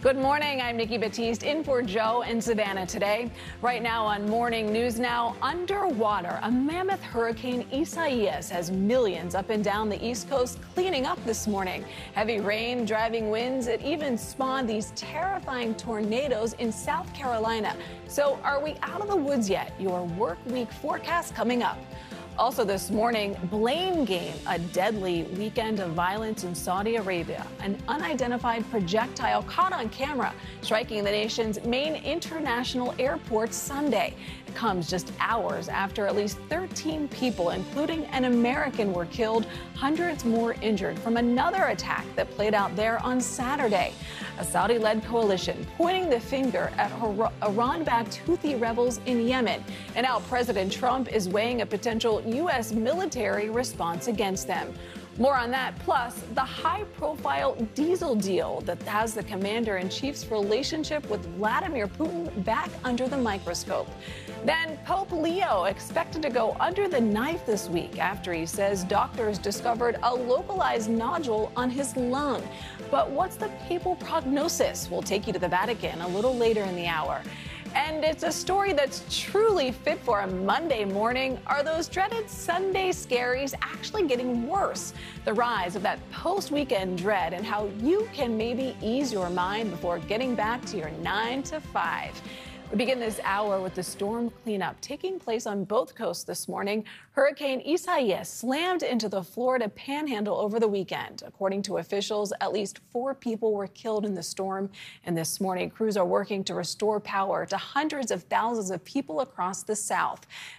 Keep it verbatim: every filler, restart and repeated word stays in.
Good morning. I'm Nikki Batiste in for Joe in Savannah today. Right now on Morning News Now, underwater, a mammoth hurricane Isaias has millions up and down the East Coast cleaning up this morning. Heavy rain, driving winds, it even spawned these terrifying tornadoes in South Carolina. So are we out of the woods yet? Your work week forecast coming up. Also this morning, Blame Game, a deadly weekend of violence in Saudi Arabia. An unidentified projectile caught on camera striking the nation's main international airport Sunday. It comes just hours after at least thirteen people, including an American, were killed, hundreds more injured from another attack that played out there on Saturday. A Saudi-led coalition pointing the finger at Iran-backed Houthi rebels in Yemen. And now President Trump is weighing a potential U S military response against them. More on that, plus the high-profile diesel deal that has the commander-in-chief's relationship with Vladimir Putin back under the microscope. Then Pope Leo expected to go under the knife this week after he says doctors discovered a localized nodule on his lung. But what's the papal prognosis? We'll take you to the Vatican a little later in the hour. And it's a story that's truly fit for a Monday morning. Are those dreaded Sunday scaries actually getting worse? The rise of that post-weekend dread and how you can maybe ease your mind before getting back to your nine to five. We begin this hour with the storm cleanup taking place on both coasts this morning. Hurricane Isaias slammed into the Florida panhandle over the weekend. According to officials, at least four people were killed in the storm. And this morning, crews are working to restore power to hundreds of thousands of people across the South.